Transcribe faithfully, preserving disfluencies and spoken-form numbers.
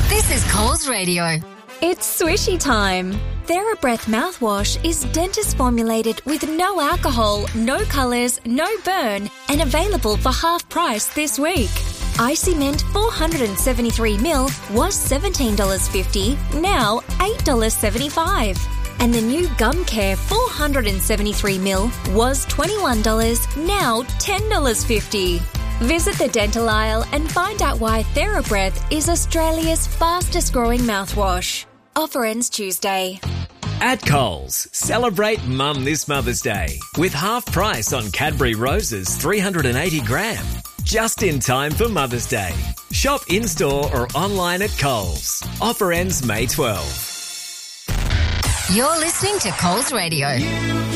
This is Coles Radio. It's swishy time. TheraBreath mouthwash is dentist formulated with no alcohol, no colours, no burn, and available for half price this week. Icy Mint four hundred seventy-three milliliters was seventeen dollars fifty, now eight dollars seventy-five. And the new Gum Care four hundred seventy-three milliliters was twenty-one dollars, now ten dollars fifty. Visit the dental aisle and find out why TheraBreath is Australia's fastest growing mouthwash. Offer ends Tuesday. At Coles, celebrate Mum this Mother's Day with half price on Cadbury Roses three hundred eighty gram. Just in time for Mother's Day. Shop in-store or online at Coles. Offer ends May twelfth. You're listening to Coles Radio.